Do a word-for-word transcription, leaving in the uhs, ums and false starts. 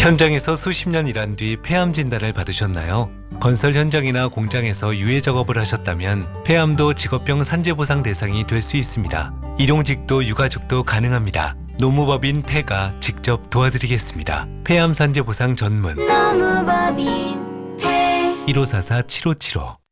현장에서 수십 년 일한 뒤 폐암 진단을 받으셨나요? 건설 현장이나 공장에서 유해 작업을 하셨다면 폐암도 직업병 산재보상 대상이 될 수 있습니다. 일용직도 유가족도 가능합니다. 노무법인 폐가 직접 도와드리겠습니다. 폐암 산재보상 전문 노무법인 폐 일오사사 칠오칠오